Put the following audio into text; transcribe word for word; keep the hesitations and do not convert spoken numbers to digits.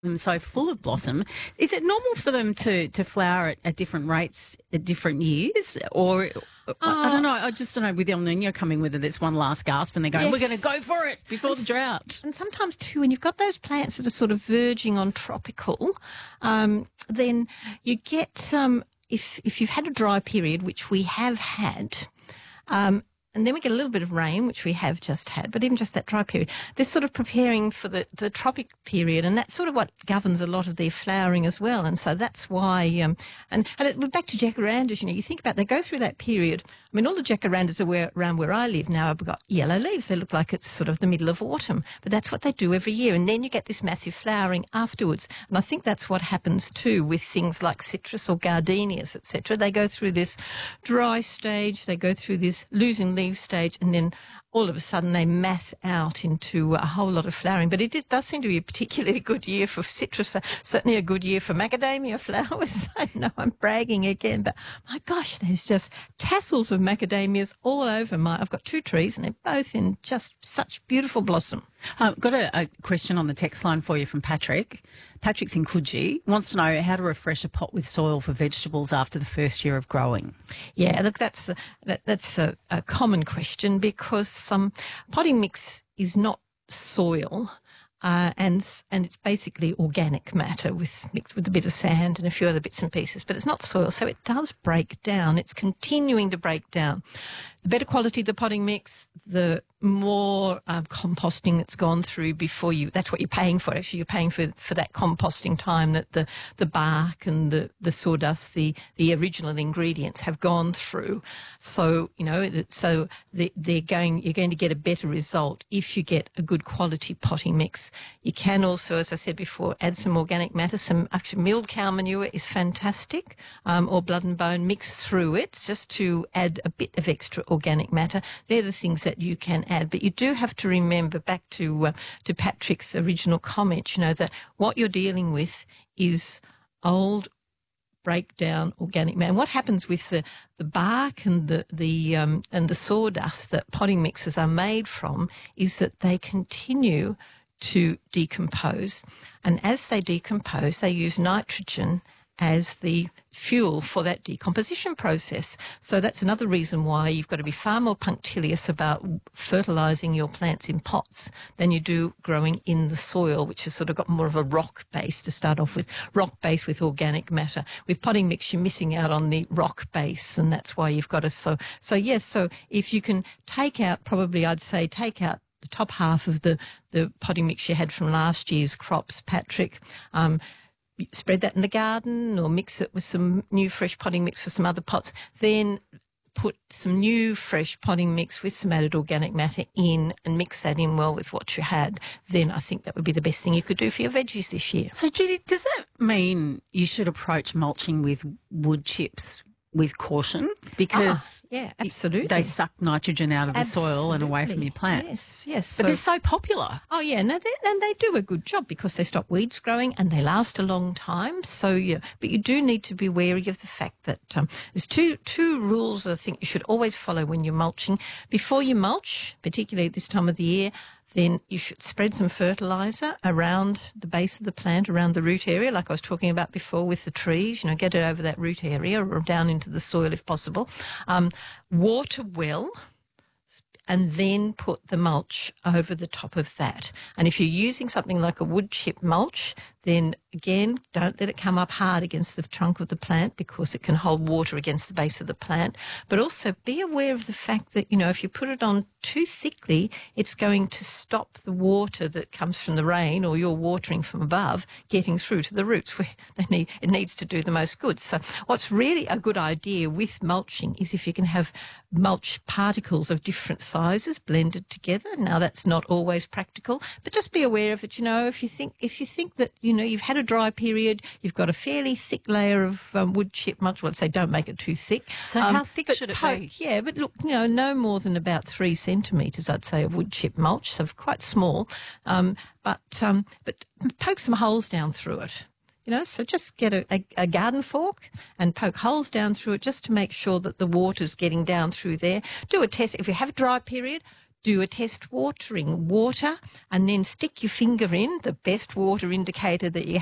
them so full of blossom. Is it normal for them to, to flower at, at different rates at different years? Or, uh, I don't know, I just don't know, with El Nino coming with it, it's one last gasp and they're going, yes. we're going to go for it before the drought. And sometimes too, when you've got those plants that are sort of verging on tropical, um, then you get, um, if, if you've had a dry period, which we have had, um, and then we get a little bit of rain, which we have just had, but even just that dry period, they're sort of preparing for the, the tropic period, and that's sort of what governs a lot of their flowering as well. And so that's why, um, and, and it, back to jacarandas, you know, you think about, they go through that period. I mean, all the jacarandas are where, around where I live now have got yellow leaves. They look like it's sort of the middle of autumn, but that's what they do every year. And then you get this massive flowering afterwards. And I think that's what happens too with things like citrus or gardenias, et cetera. They go through this dry stage, they go through this losing leaf stage, and then all of a sudden they mass out into a whole lot of flowering. But it is, does seem to be a particularly good year for citrus, certainly a good year for macadamia flowers. I know I'm bragging again, but my gosh, there's just tassels of macadamias all over my, I've got two trees and they're both in just such beautiful blossom. I've got a, a question on the text line for you from Patrick. Patrick's in Coogee, wants to know how to refresh a pot with soil for vegetables after the first year of growing. Yeah, look, that's a, that, that's a, a common question because um, potting mix is not soil. Uh, and and it's basically organic matter with mixed with a bit of sand and a few other bits and pieces, but it's not soil, so it does break down. It's continuing to break down. The better quality the potting mix, the more uh, composting that's gone through before you. That's what you're paying for. Actually, you're paying for for that composting time that the the bark and the the sawdust, the the original ingredients have gone through. So you know, so they, they're going. You're going to get a better result if you get a good quality potting mix. You can also, as I said before, add some organic matter. Some actually milled cow manure is fantastic, um, or blood and bone mixed through it, just to add a bit of extra organic matter. They're the things that you can add, but you do have to remember, back to uh, to Patrick's original comment, you know, that what you're dealing with is old breakdown organic matter. And what happens with the, the bark and the the um, and the sawdust that potting mixes are made from is that they continue to decompose, and as they decompose, they use nitrogen as the fuel for that decomposition process. So that's another reason why you've got to be far more punctilious about fertilising your plants in pots than you do growing in the soil, which has sort of got more of a rock base to start off with, rock base with organic matter. With potting mix, you're missing out on the rock base, and that's why you've got to, so, so yes, so if you can take out, probably I'd say take out the top half of the, the potting mix you had from last year's crops, Patrick, um, spread that in the garden or mix it with some new fresh potting mix for some other pots, then put some new fresh potting mix with some added organic matter in and mix that in well with what you had. Then I think that would be the best thing you could do for your veggies this year. So, Judy, does that mean you should approach mulching with wood chips with caution? Because ah, yeah, absolutely, they suck nitrogen out of the absolutely. soil and away from your plants. Yes, yes. But so, they're so popular. Oh, yeah, no, they, and they do a good job because they stop weeds growing and they last a long time. So, yeah, but you do need to be wary of the fact that um, there's two two rules I think you should always follow when you're mulching. Before you mulch, particularly at this time of the year, then you should spread some fertiliser around the base of the plant, around the root area, like I was talking about before with the trees. You know, get it over that root area or down into the soil if possible. Um, water well, and then put the mulch over the top of that. And if you're using something like a wood chip mulch, then again, don't let it come up hard against the trunk of the plant because it can hold water against the base of the plant. But also be aware of the fact that, you know, if you put it on too thickly, it's going to stop the water that comes from the rain or you're watering from above getting through to the roots where they need, it needs to do the most good. So what's really a good idea with mulching is if you can have mulch particles of different sizes blended together. Now, that's not always practical, but just be aware of it. You know, if you think, if you think that, you know, you've had a dry period, you've got a fairly thick layer of um, wood chip mulch. Well, I'd say don't make it too thick. So um, how thick should it poke, be? Yeah, but look, you know, no more than about three centimetres, I'd say, of wood chip mulch, so quite small. Um, but um, but poke some holes down through it. You know, so just get a, a, a garden fork and poke holes down through it just to make sure that the water's getting down through there. Do a test. If you have a dry period, do a test watering, water, and then stick your finger in, the best water indicator that you